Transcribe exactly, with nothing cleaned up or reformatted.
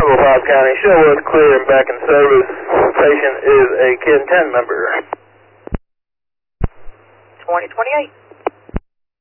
Constable, Bob County. Show was clear and back in service. Patient is a Kin ten member. twenty twenty-eight.